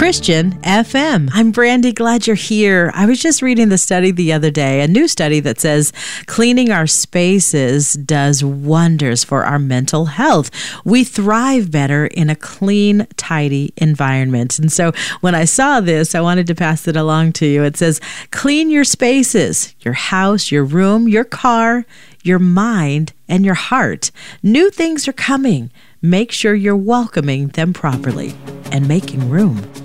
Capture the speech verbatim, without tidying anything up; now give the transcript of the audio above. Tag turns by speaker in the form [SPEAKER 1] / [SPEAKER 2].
[SPEAKER 1] Christian F M. I'm Brandy, glad you're here. I was just reading the study the other day, a new study that says cleaning our spaces does wonders for our mental health. We thrive better in a clean, tidy environment. And so when I saw this, I wanted to pass it along to you. It says, clean your spaces, your house, your room, your car, your mind, and your heart. New things are coming. Make sure you're welcoming them properly and making room.